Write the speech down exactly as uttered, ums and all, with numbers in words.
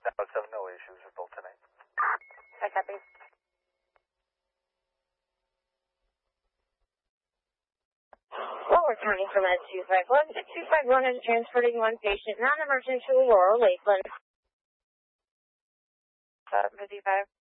South seven, no issues with both tonight. I copy. Well, returning from that two five one. The two five one is transporting one patient, non-emergent to Aurora, Lakeland. seven fifty-five.